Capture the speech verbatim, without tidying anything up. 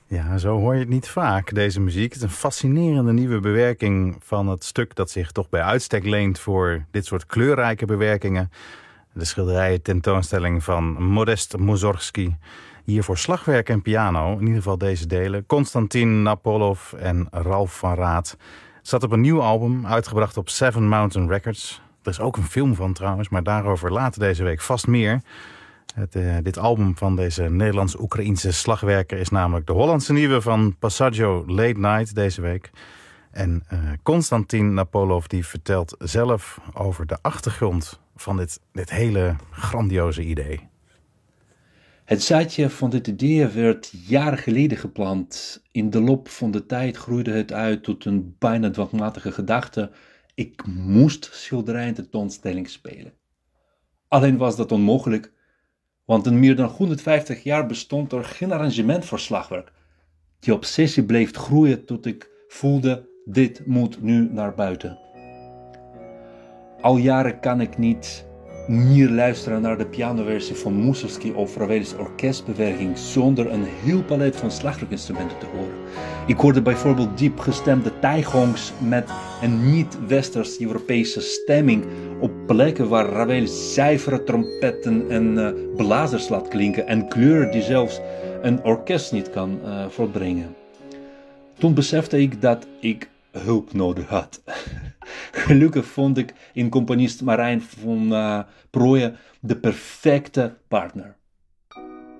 Ja, zo hoor je het niet vaak, deze muziek. Het is een fascinerende nieuwe bewerking van het stuk dat zich toch bij uitstek leent voor dit soort kleurrijke bewerkingen. De schilderijen tentoonstelling van Modest Mussorgsky. Hier voor slagwerk en piano, in ieder geval deze delen. Konstantin Napolov en Ralf van Raat. Het staat op een nieuw album, uitgebracht op Seven Mountain Records. Er is ook een film van trouwens, maar daarover later deze week vast meer. Het, uh, dit album van deze Nederlands-Oekraïense slagwerker is namelijk de Hollandse nieuwe van Passaggio Late Night deze week. En uh, Konstantin Napolov die vertelt zelf over de achtergrond van dit, dit hele grandioze idee. Het zaadje van dit idee werd jaren geleden geplant. In de loop van de tijd groeide het uit tot een bijna dwangmatige gedachte. Ik moest schilderijen tentoonstelling spelen. Alleen was dat onmogelijk, want in meer dan honderdvijftig jaar bestond er geen arrangement voor slagwerk. Die obsessie bleef groeien tot ik voelde, dit moet nu naar buiten. Al jaren kan ik niet meer luisteren naar de pianoversie van Mussorgsky of Ravel's orkestbewerking zonder een heel palet van slagwerkinstrumenten te horen. Ik hoorde bijvoorbeeld diep gestemde taigongs met een niet-westers-Europese stemming op plekken waar Ravel zuivere trompetten en uh, blazers laat klinken en kleuren die zelfs een orkest niet kan uh, voortbrengen. Toen besefte ik dat ik hulp nodig had. Gelukkig vond ik in componist Marijn van uh, Prooijen de perfecte partner.